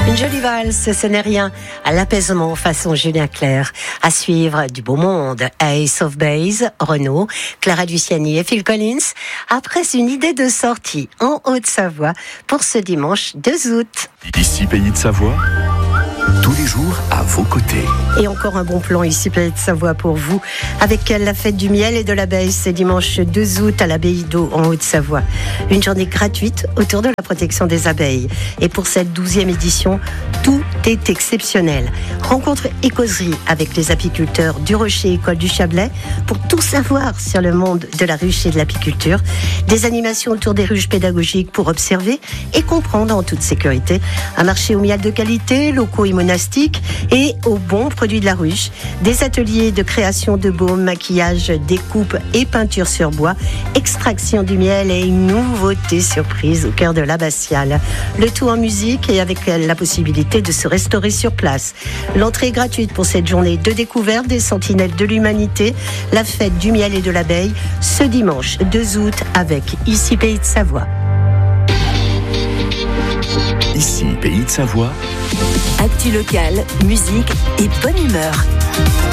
Une jolie valse, ce n'est rien à l'apaisement façon Julien Clerc. À suivre du beau monde, Ace of Base, Renaud, Clara Luciani et Phil Collins, après une idée de sortie en Haute-Savoie pour ce dimanche 2 août. Ici Pays de Savoie, tous les jours à vos côtés. Et encore un bon plan ici Pays de Savoie pour vous, avec la fête du miel et de l'abeille, c'est dimanche 2 août à l'abbaye d'Eau en Haute-Savoie. Une journée gratuite autour de la protection des abeilles. Et pour cette 12e édition, tout est exceptionnel. Rencontre et causerie avec les apiculteurs du Rocher École du Chablais pour tout savoir sur le monde de la ruche et de l'apiculture. Des animations autour des ruches pédagogiques pour observer et comprendre en toute sécurité. Un marché au miel de qualité, locaux et monastiques et aux bons produits de la ruche. Des ateliers de création de baumes, maquillage, découpe et peinture sur bois. Extraction du miel et une nouveauté surprise au cœur de l'abbatiale. Le tout en musique et avec la possibilité de se restaurer sur place. L'entrée est gratuite pour cette journée de découverte des sentinelles de l'humanité. La fête du miel et de l'abeille ce dimanche 2 août avec Ici Pays de Savoie. Ici Pays de Savoie. Actu locale, musique et bonne humeur.